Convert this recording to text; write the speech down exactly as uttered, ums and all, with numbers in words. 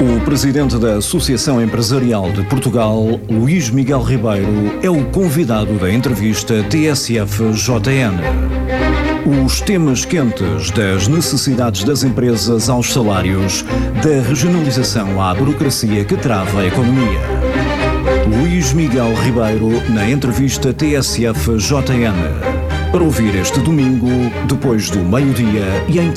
O presidente da Associação Empresarial de Portugal, Luís Miguel Ribeiro, é o convidado da entrevista T S F J N. Os temas quentes das necessidades das empresas aos salários, da regionalização à burocracia que trava a economia. Luís Miguel Ribeiro na entrevista T S F J N. Para ouvir este domingo, depois do meio-dia e em